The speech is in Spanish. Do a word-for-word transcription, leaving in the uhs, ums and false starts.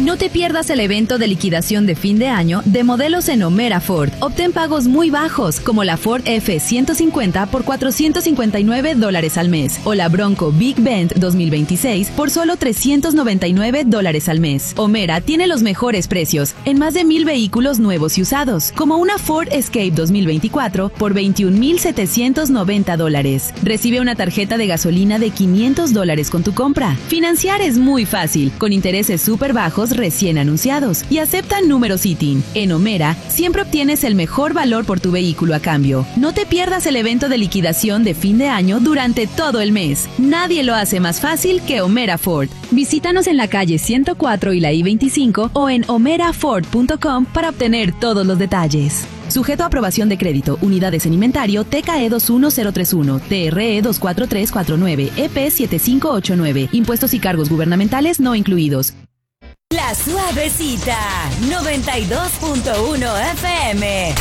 No te pierdas el evento de liquidación de fin de año de modelos en Omera Ford. Obtén pagos muy bajos, como la Ford F ciento cincuenta por cuatrocientos cincuenta y nueve dólares al mes, o la Bronco Big Bend dos mil veintiséis por solo trescientos noventa y nueve dólares al mes. Omera tiene los mejores precios en más de mil vehículos nuevos y usados, como una Ford Escape dos mil veinticuatro por veintiún mil setecientos noventa dólares. Recibe una tarjeta de gasolina de quinientos dólares con tu compra. Financiar es muy fácil, con intereses súper bajos recién anunciados, y aceptan número SITIN. En Omera siempre obtienes el mejor valor por tu vehículo a cambio. No te pierdas el evento de liquidación de fin de año durante todo el mes. Nadie lo hace más fácil que Omera Ford. Visítanos en la calle ciento cuatro y la I veinticinco o en omera ford punto com para obtener todos los detalles. Sujeto a aprobación de crédito, unidades en inventario T K E dos uno cero tres uno, T R E dos cuatro tres cuatro nueve, E P siete cinco ocho nueve, impuestos y cargos gubernamentales no incluidos. La Suavecita, noventa y dos punto uno F M.